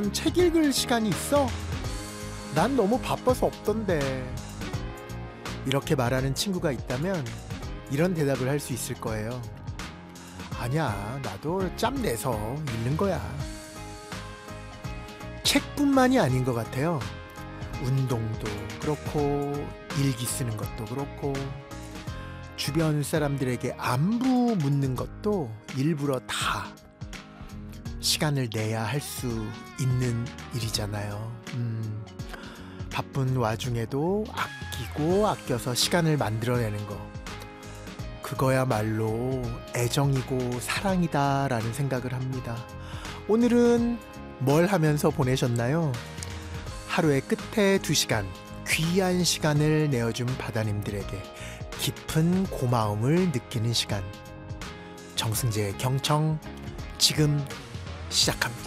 좀 책 읽을 시간이 있어? 난 너무 바빠서 없던데. 이렇게 말하는 친구가 있다면 이런 대답을 할 수 있을 거예요. 아니야, 나도 짬 내서 읽는 거야. 책뿐만이 아닌 것 같아요. 운동도 그렇고 일기 쓰는 것도 그렇고 주변 사람들에게 안부 묻는 것도 일부러 다 시간을 내야 할 수 있는 일이잖아요. 바쁜 와중에도 아끼고 아껴서 시간을 만들어내는 거, 그거야말로 애정이고 사랑이다라는 생각을 합니다. 오늘은 뭘 하면서 보내셨나요? 하루의 끝에 2시간, 귀한 시간을 내어준 바다님들에게 깊은 고마움을 느끼는 시간. 정승재의 경청, 지금 시작합니다.